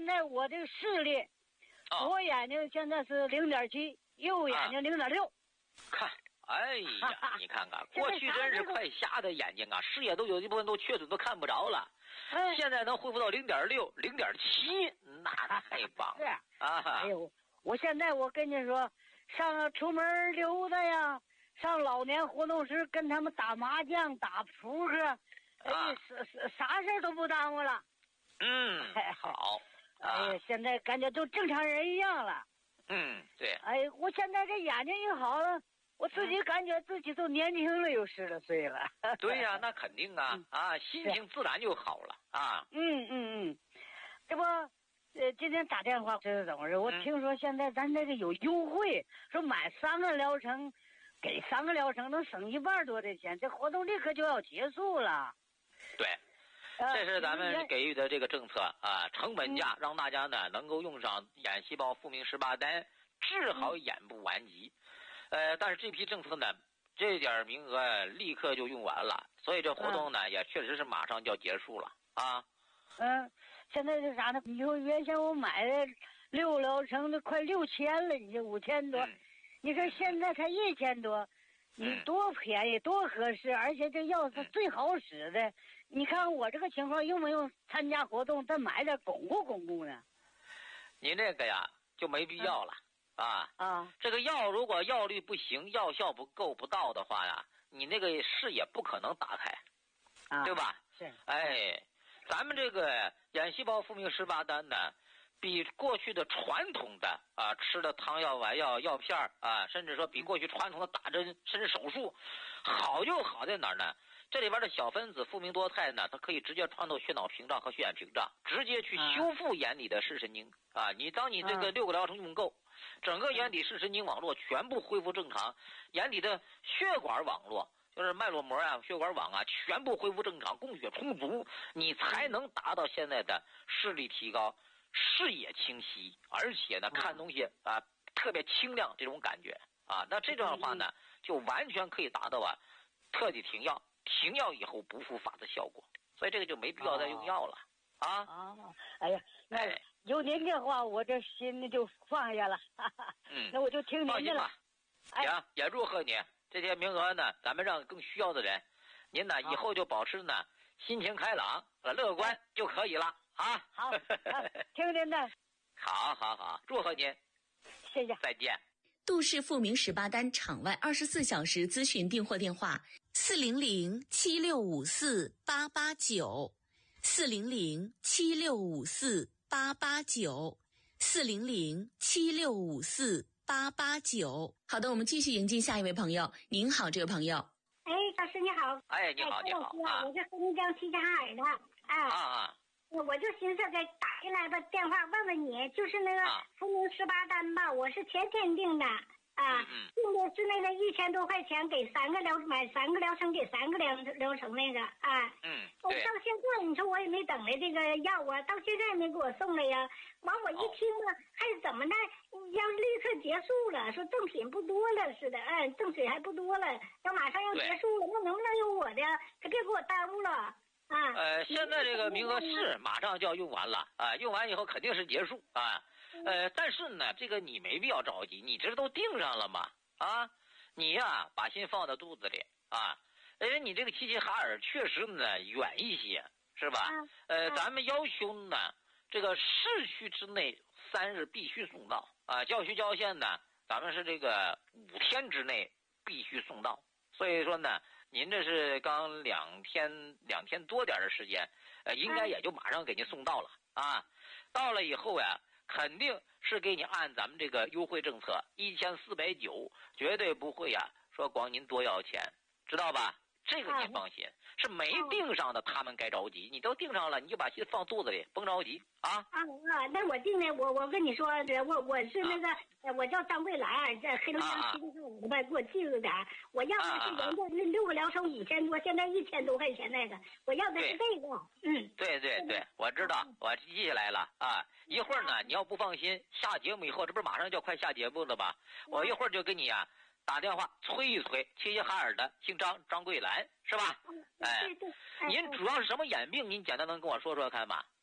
在我这个视力，左眼睛现在是0.7，右眼睛0.6。 看，哎呀，你看看，过去真是快瞎的眼睛啊，视野都有一部分都缺损，都看不着了。现在能恢复到0.6、0.7，那太棒了啊！ 哎呦，我现在我跟你说，出门溜达呀，上老年活动时跟他们打麻将、打扑克，啥事都不耽误了。 好。 现在感觉都正常人一样了。 对。 哎，我现在这眼睛一好了，我自己感觉自己都年轻了，有10多岁了。 对呀，那肯定啊，心情自然就好了啊。 这不，今天打电话这是怎么回事？我听说现在咱这个有优惠，说买3个疗程，给3个疗程能省1半多的钱，这活动立刻就要结束了。 对。这是咱们给予的这个政策啊，成本价，让大家呢能够用上眼细胞复明18单，治好眼部顽疾。但是这批政策呢，这点名额立刻就用完了，所以这活动呢也确实是马上就要结束了啊。 现在是啥呢？你说原先我买的6个疗程都快6000了，你这5000多，你说现在才1000多。你多便宜多合适，而且这药是最好使的。你看我这个情况用不用参加活动再买点巩固呢？ 您这个呀就没必要了这个药如果药率不行，药效不够不到的话呀，你那个视野不可能打开对吧？ 是。 咱们这个眼细胞复明18单呢，比过去的传统的吃的汤药、丸药、药片甚至说比过去传统的打针甚至手术好就好在哪儿呢？这里边的小分子复明多肽呢，它可以直接穿透血脑屏障和血眼屏障，直接去修复眼底的视神经当你这个6个疗程用够，整个眼底视神经网络全部恢复正常，眼底的血管网络就是脉络膜血管网全部恢复正常，供血充足，你才能达到现在的视力提高，视野清晰，而且呢看东西特别清亮这种感觉那这种的话呢，就完全可以达到特地停药以后不复发的效果，所以这个就没必要再用药了哎呀，那有您这话，我这心里就放下了。那我就听您的了。 行，也祝贺你这些名额呢，咱们让更需要的人。您呢以后就保持呢心情开朗乐观就可以了好，听您的。 好，祝贺您。 谢谢， 再见。 杜氏复明18单场外24小时咨询订货电话400-7654-889，400-7654-889。好的，我们继续迎接下一位朋友。您好，这位朋友。 老师你好。 你好。 我是黑龙江齐齐哈尔的我就寻思给打进来的电话问问你，就是那个复明18单吧，我是前天订的订的是那个1000多块钱，给买3个疗程，给3个疗程那个我到现在你说我也没等来这个药到现在也没给我送来呀。完我一听还怎么的要立刻结束了，说赠品不多了似的，赠水还不多了，要马上要结束了，那能不能有我的？可别给我耽误了现在这个名额是马上就要用完了用完以后肯定是结束但是呢，这个你没必要着急，你这都订上了嘛你把心放在肚子里你这个齐齐哈尔确实呢远一些，是吧？咱们要求呢，这个市区之内3日必须送到郊区郊县呢，咱们是这个5天之内必须送到。所以说呢，您这是刚2天多点的时间，应该也就马上给您送到了到了以后肯定是给你按咱们这个优惠政策1490，绝对不会说光您多要钱，知道吧？这个你放心，是没订上的他们该着急，你都订上了，你就把心放肚子里，甭着急那我订的，我跟你说，我是那个我叫张桂兰，在黑龙江齐齐哈尔的给我记着点。我要的是人家6个疗程5000多，现在1000多块钱那个，我要的是这个。 对，我知道，我记下来了一会儿呢，你要不放心，下节目以后，这不是马上就要快下节目了吧？我一会儿就给你打电话催一催，齐齐哈尔的姓张桂兰是吧？ 对。 您主要是什么眼病？您简单能跟我说说看吧？